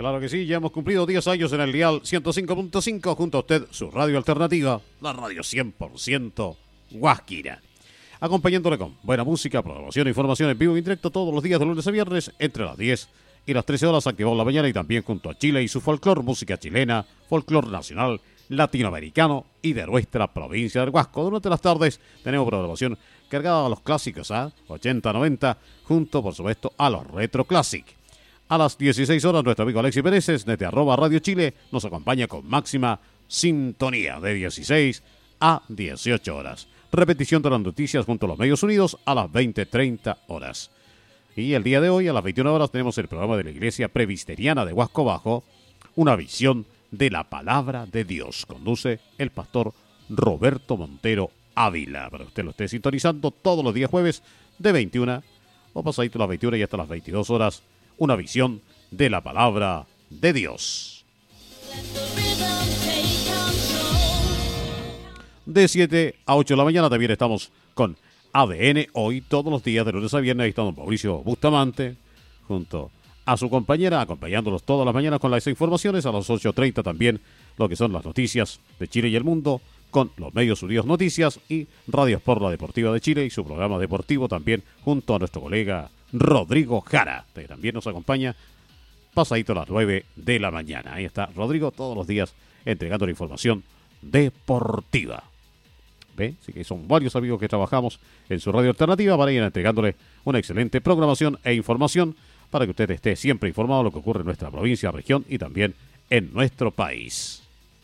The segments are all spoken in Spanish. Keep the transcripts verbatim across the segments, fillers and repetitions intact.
Claro que sí, ya hemos cumplido diez años en el dial ciento cinco punto cinco, junto a usted, su radio alternativa, la radio cien por ciento Guasquira. Acompañándole con buena música, programación e información en vivo y en directo todos los días de lunes a viernes, entre las diez y las trece horas, activado la mañana, y también junto a Chile y su folclor, música chilena, folclor nacional, latinoamericano y de nuestra provincia del Huasco. Durante las tardes tenemos programación cargada a los clásicos, ¿eh? ochenta, noventa, junto, por supuesto, a los retro classic. A las dieciséis horas, nuestro amigo Alexis Pérez, desde arroba Radio Chile, nos acompaña con máxima sintonía de dieciséis a dieciocho horas. Repetición de las noticias junto a los medios unidos a las veinte treinta horas. Y el día de hoy, a las veintiuna horas, tenemos el programa de la Iglesia Presbiteriana de Huasco Bajo, una visión de la Palabra de Dios. Conduce el pastor Roberto Montero Ávila, para que usted lo esté sintonizando todos los días jueves de veintiuna o pasadito las veintiuna y hasta las veintidós horas. Una visión de la Palabra de Dios. De siete a ocho de la mañana también estamos con A D N Hoy, todos los días de lunes a viernes. Ahí está don Mauricio Bustamante, junto a su compañera, acompañándolos todas las mañanas con las informaciones. A las ocho treinta también lo que son las noticias de Chile y el mundo, con los medios unidos Noticias y Radio Sport, la Deportiva de Chile, y su programa deportivo también junto a nuestro colega Rodrigo Jara, que también nos acompaña pasadito a las nueve de la mañana. Ahí está Rodrigo todos los días entregando la información deportiva. ¿Ve? Así que son varios amigos que trabajamos en su radio alternativa para ir entregándole una excelente programación e información para que usted esté siempre informado de lo que ocurre en nuestra provincia, región y también en nuestro país.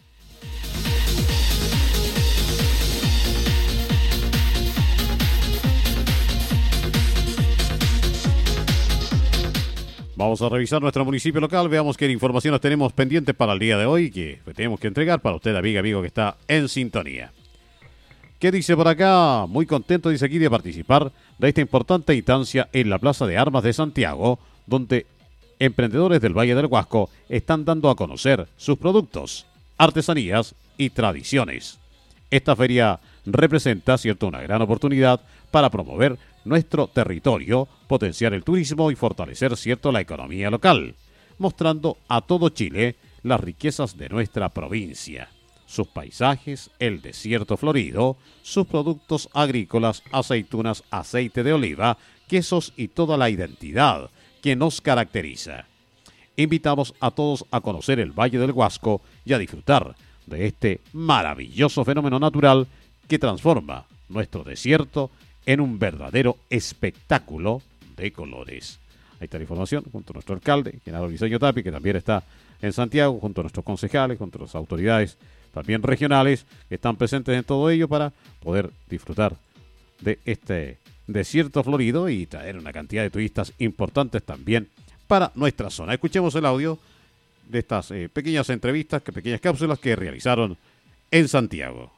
Vamos a revisar nuestro municipio local, veamos qué informaciones tenemos pendientes para el día de hoy, que tenemos que entregar para usted, amiga, amigo, que está en sintonía. ¿Qué dice por acá? Muy contento, dice aquí, de participar de esta importante instancia en la Plaza de Armas de Santiago, donde emprendedores del Valle del Huasco están dando a conocer sus productos, artesanías y tradiciones. Esta feria representa, cierto, una gran oportunidad para promover nuestro territorio, potenciar el turismo y fortalecer, cierto, la economía local, mostrando a todo Chile las riquezas de nuestra provincia, sus paisajes, el desierto florido, sus productos agrícolas, aceitunas, aceite de oliva, quesos y toda la identidad que nos caracteriza. Invitamos a todos a conocer el Valle del Huasco y a disfrutar de este maravilloso fenómeno natural que transforma nuestro desierto en un verdadero espectáculo de colores. Ahí está la información junto a nuestro alcalde, Genaro Briceño Tapi, que también está en Santiago, junto a nuestros concejales, junto a las autoridades también regionales que están presentes en todo ello para poder disfrutar de este desierto florido y traer una cantidad de turistas importantes también para nuestra zona. Escuchemos el audio de estas eh, pequeñas entrevistas, que pequeñas cápsulas que realizaron en Santiago.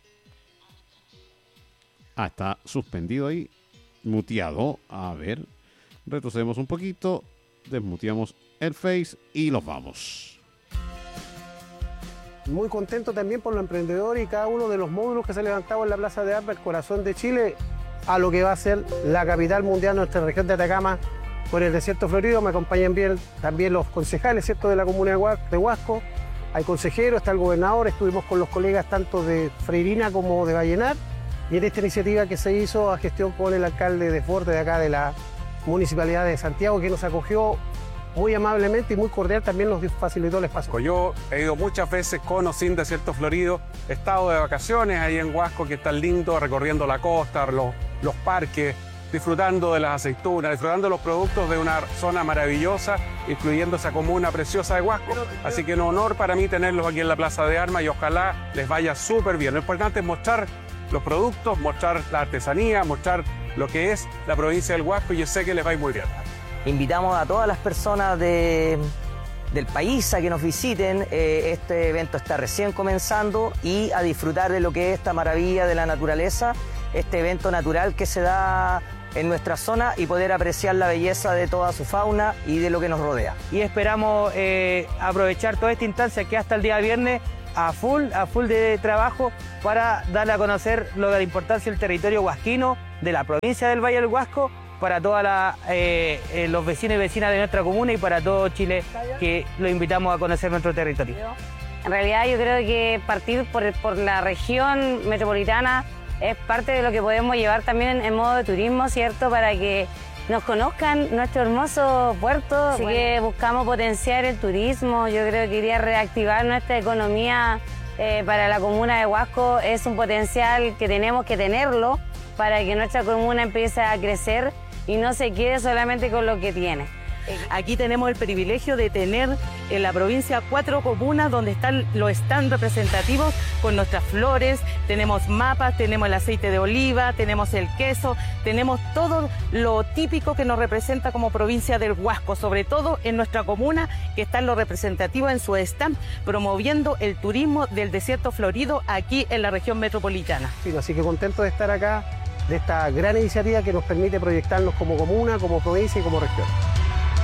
Ah, está suspendido ahí, muteado. A ver, retrocedemos un poquito, desmuteamos el Face y los vamos. Muy contento también por los emprendedores y cada uno de los módulos que se levantaban en la Plaza de Armas, el corazón de Chile, a lo que va a ser la capital mundial de nuestra región de Atacama, por el desierto florido. Me acompañan bien también los concejales, ¿cierto?, de la comuna de Huasco. Hay consejeros, está el gobernador, estuvimos con los colegas tanto de Freirina como de Vallenar, y en esta iniciativa que se hizo a gestión con el alcalde Desbordes de acá de la Municipalidad de Santiago, que nos acogió muy amablemente y muy cordial, también nos facilitó el espacio. Yo he ido muchas veces con o sin desierto florido, he estado de vacaciones ahí en Huasco, que es tan lindo, recorriendo la costa, los, los parques, disfrutando de las aceitunas, disfrutando de los productos de una zona maravillosa, incluyendo esa comuna preciosa de Huasco. Así que es un honor para mí tenerlos aquí en la Plaza de Armas y ojalá les vaya súper bien. Lo importante es mostrar los productos, mostrar la artesanía, mostrar lo que es la provincia del Huasco, y yo sé que les va a ir muy bien. Invitamos a todas las personas de, del país a que nos visiten. Eh, este evento está recién comenzando y a disfrutar de lo que es esta maravilla de la naturaleza, este evento natural que se da en nuestra zona y poder apreciar la belleza de toda su fauna y de lo que nos rodea. Y esperamos eh, aprovechar toda esta instancia que hasta el día viernes a full, a full de trabajo para darle a conocer lo de la importancia del territorio huasquino, de la provincia del Valle del Huasco, para todos eh, eh, los vecinos y vecinas de nuestra comuna y para todo Chile, que los invitamos a conocer nuestro territorio. En realidad yo creo que partir por, por la región metropolitana es parte de lo que podemos llevar también en, en modo de turismo, ¿cierto? Para que nos conozcan nuestro hermoso puerto. Así bueno. que buscamos potenciar el turismo. Yo creo que iría a reactivar nuestra economía eh, para la comuna de Huasco. Es un potencial que tenemos que tenerlo para que nuestra comuna empiece a crecer y no se quede solamente con lo que tiene. Aquí tenemos el privilegio de tener en la provincia cuatro comunas donde están los stands representativos con nuestras flores, tenemos mapas, tenemos el aceite de oliva, tenemos el queso, tenemos todo lo típico que nos representa como provincia del Huasco, sobre todo en nuestra comuna que están los representativos en su stand promoviendo el turismo del desierto florido aquí en la región metropolitana. Sí, así que contento de estar acá, de esta gran iniciativa que nos permite proyectarnos como comuna, como provincia y como región.